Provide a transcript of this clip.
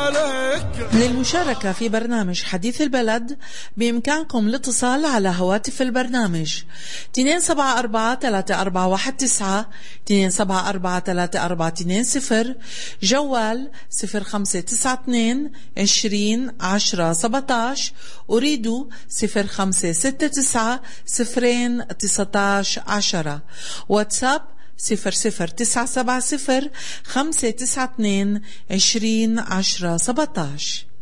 للمشاركة في برنامج حديث البلد بإمكانكم الاتصال على هواتف البرنامج 274-3419 274-3420 جوال 0592 20 10 17 أريد 0569 0 19 10 واتساب 00970 592 20 10 17.